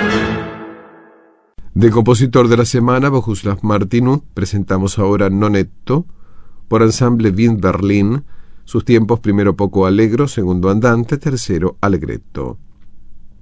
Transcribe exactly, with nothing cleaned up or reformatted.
De compositor de la semana, Bohuslav Martinů, presentamos ahora Nonetto, por Ensemble Wind Berlin, sus tiempos primero poco allegro, segundo andante, tercero allegretto.